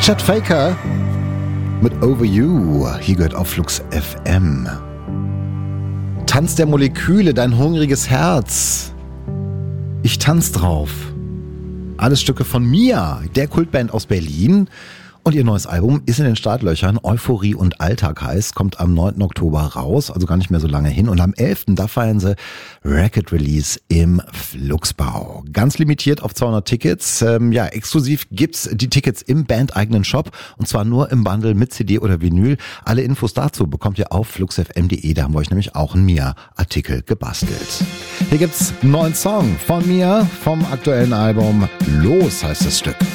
Chet Faker mit Over You. Hier gehört auf Flux FM. Tanz der Moleküle, dein hungriges Herz. Ich tanz drauf. Alles Stücke von Mia, der Kultband aus Berlin. Und ihr neues Album ist in den Startlöchern. Euphorie und Alltag heißt, kommt am 9. Oktober raus, also gar nicht mehr so lange hin. Und am 11. da feiern sie Record Release im Fluxbau. Ganz limitiert auf 200 Tickets. Exklusiv gibt's die Tickets im bandeigenen Shop. Und zwar nur im Bundle mit CD oder Vinyl. Alle Infos dazu bekommt ihr auf fluxfm.de. Da haben wir euch nämlich auch einen Mia-Artikel gebastelt. Hier gibt's einen neuen Song von Mia vom aktuellen Album. Los heißt das Stück.